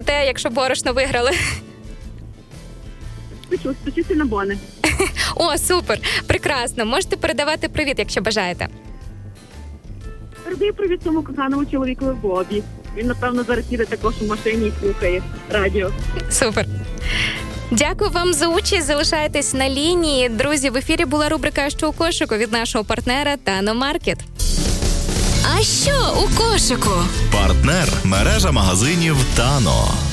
спечете, якщо борошно виграли? Спечуся на бони. О, супер, прекрасно. Можете передавати привіт, якщо бажаєте. Передаю привіт своєму коханому чоловікові Бобі. Він, напевно, зараз їде також у машині і слухає радіо. Супер. Дякую вам за участь. Залишайтесь на лінії. Друзі, в ефірі була рубрика «Що у кошику» від нашого партнера Тано Маркет. А що у кошику? Партнер – мережа магазинів Тано.